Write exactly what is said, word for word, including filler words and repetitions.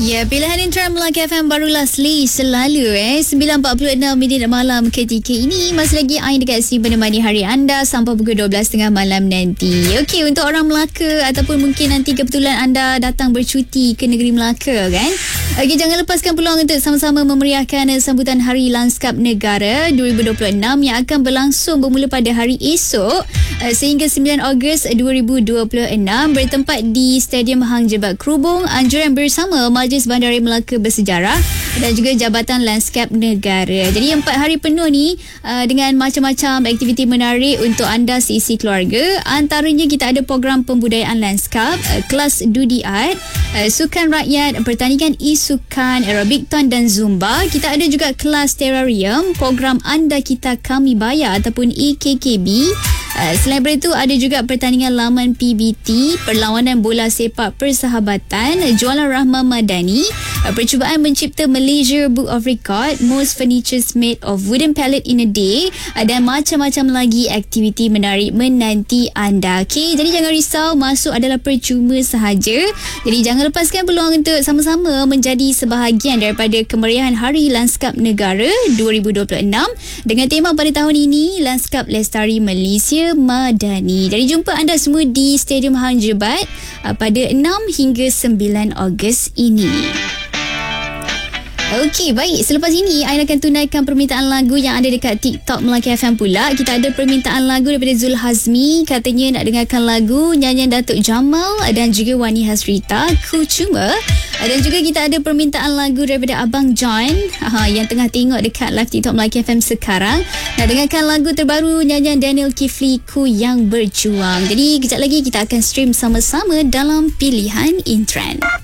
Ya, pilihan Intra Melaka F M barulah Sli selalu eh sembilan empat puluh enam minit malam ketika ini. Masih lagi Ain dekat sini menemani hari anda sampai pukul dua belas tiga puluh malam nanti. Okey, untuk orang Melaka ataupun mungkin nanti kebetulan anda datang bercuti ke negeri Melaka kan. Okey, jangan lepaskan peluang untuk sama-sama memeriahkan sambutan Hari Lanskap Negara dua ribu dua puluh enam yang akan berlangsung bermula pada hari esok sehingga sembilan Ogos dua ribu dua puluh enam bertempat di Stadium Hang Jebat Krubong. Anjuran bersama Majlis Bandaraya Melaka Bersejarah dan juga Jabatan Lanskap Negara. Jadi empat hari penuh ni uh, dengan macam-macam aktiviti menarik untuk anda seisi keluarga. Antaranya kita ada program pembudayaan lanskap, uh, kelas Dudi Art, uh, sukan rakyat, pertandingan e-sukan, aerobik ton dan zumba. Kita ada juga kelas terrarium, program Anda Kita Kami Bayar ataupun E K K B. Uh, selain daripada itu ada juga pertandingan laman P B T, perlawanan bola sepak persahabatan, jualan Rahma Madani, uh, percubaan mencipta Malaysia Book of Record, most furnitures made of wooden pallet in a day, uh, dan macam-macam lagi aktiviti menarik menanti anda. Okay, jadi jangan risau, masuk adalah percuma sahaja. Jadi jangan lepaskan peluang untuk sama-sama menjadi sebahagian daripada kemeriahan Hari Lanskap Negara dua ribu dua puluh enam dengan tema pada tahun ini Lanskap Lestari Malaysia Madani. Jadi jumpa anda semua di Stadium Hang Jebat uh, pada enam hingga sembilan Ogos ini. Okey, baik. Selepas ini, Ain akan tunaikan permintaan lagu yang ada dekat TikTok Melaka F M pula. Kita ada permintaan lagu daripada Zul Hazmi. Katanya nak dengarkan lagu nyanyian Datuk Jamal dan juga Wani Hasrita, Ku Cuma. Dan juga kita ada permintaan lagu daripada Abang John ha, yang tengah tengok dekat live TikTok Melaka F M sekarang. Nak dengarkan lagu terbaru nyanyian Daniel Kifli, Ku Yang Berjuang. Jadi kejap lagi kita akan stream sama-sama dalam pilihan in trend.